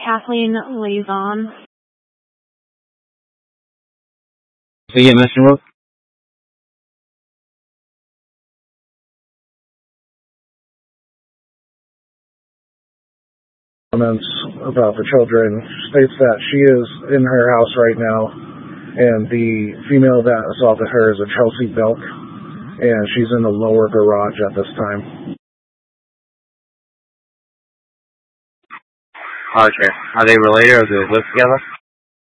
Kathleen Lazon. EMS involved? Comments about the children states that she is in her house right now, and the female that assaulted her is a Chelsea Belk, and she's in the lower garage at this time. Okay. Are they related or do they live together?